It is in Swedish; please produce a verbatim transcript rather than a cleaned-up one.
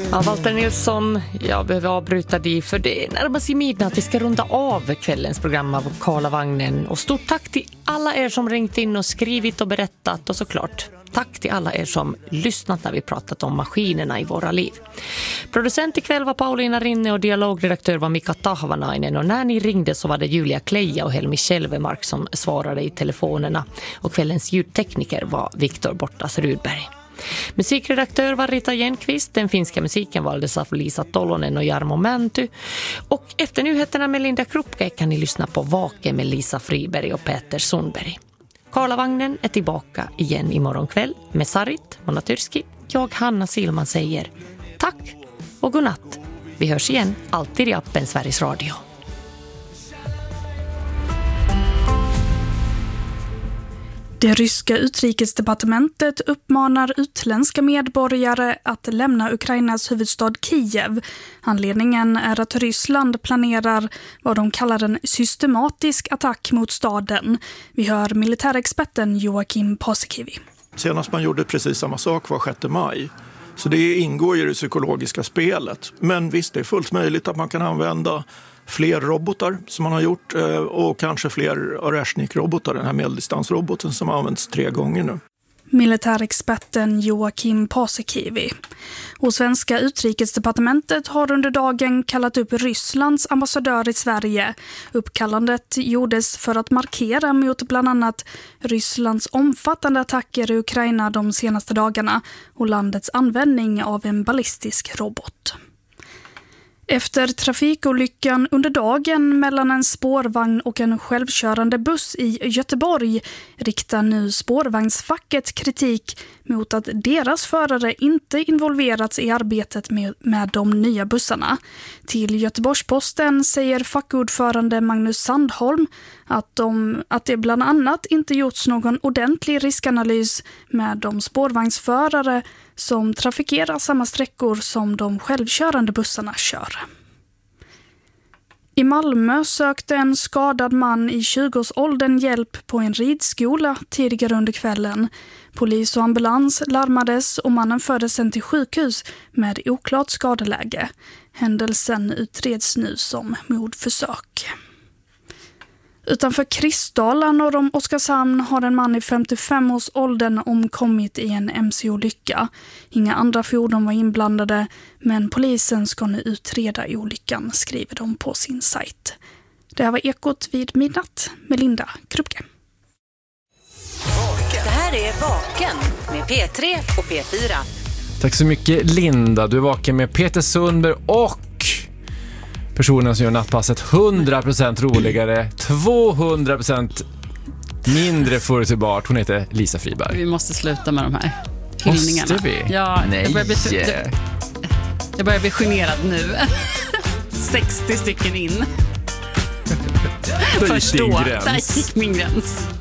Ja, Walter Nilsson, jag behöver avbryta dig för det närmar sig midnatt. Vi ska runda av kvällens program av Karlavagnen. Och stort tack till alla er som ringt in och skrivit och berättat. Och såklart, tack till alla er som lyssnat när vi pratat om maskinerna i våra liv. Producent ikväll var Paulina Rinne och dialogredaktör var Mika Tahvanainen. Och när ni ringde så var det Julia Kleja och Helmi Kjellvemark som svarade i telefonerna. Och kvällens ljudtekniker var Viktor Bortas Rudberg. Musikredaktör var Rita Jenqvist. Den finska musiken valdes av Lisa Tolonen och Jarmo Mänty. Och efter nyheterna med Linda Krupke kan ni lyssna på Vake med Lisa Friberg och Peter Sundberg. Karlavagnen är tillbaka igen imorgon kväll med Sarit Monatyrski. Jag, Hanna Silman, säger tack och godnatt. Vi hörs igen alltid i appen Sveriges Radio. Det ryska utrikesdepartementet uppmanar utländska medborgare att lämna Ukrainas huvudstad Kiev. Anledningen är att Ryssland planerar vad de kallar en systematisk attack mot staden. Vi hör militärexperten Joakim Paasikivi. Senast man gjorde precis samma sak var sjätte maj. Så det ingår i det psykologiska spelet. Men visst, det är fullt möjligt att man kan använda fler robotar som man har gjort och kanske fler Oreshnik-robotar, den här medeldistansroboten som används tre gånger nu. Militärexperten Joakim Paasikivi. Och svenska utrikesdepartementet har under dagen kallat upp Rysslands ambassadör i Sverige. Uppkallandet gjordes för att markera mot bland annat Rysslands omfattande attacker i Ukraina de senaste dagarna och landets användning av en ballistisk robot. Efter trafikolyckan under dagen mellan en spårvagn och en självkörande buss i Göteborg riktar nu spårvagnsfacket kritik mot att deras förare inte involverats i arbetet med, med de nya bussarna. Till Göteborgsposten säger fackordförande Magnus Sandholm att, de, att det bland annat inte gjorts någon ordentlig riskanalys med de spårvagnsförare som trafikerar samma sträckor som de självkörande bussarna kör. I Malmö sökte en skadad man i tjugoårsåldern hjälp på en ridskola tidigare under kvällen. Polis och ambulans larmades och mannen fördes sen till sjukhus med oklart skadeläge. Händelsen utreds nu som mordförsök. Utanför Kristdala norr om Oskarshamn har en man i femtiofem-årsåldern omkommit i en M C-olycka. Inga andra fordon var inblandade, men polisen ska nu utreda olyckan, skriver de på sin sajt. Det här var Ekot vid midnatt med Linda Krupke. Det här är Vaken med P tre och P fyra. Tack så mycket, Linda. Du är vaken med Peter Sundberg och personen som gör nattpasset hundra procent roligare, tvåhundra procent mindre förutsägbart. Hon heter Lisa Friberg. Vi måste sluta med de här hyllningarna. Måste vi? Ja, nej. Jag börjar bli, jag, jag börjar bli generad nu. sextio stycken in. Då gick Förstå, din gräns. där gick min gräns.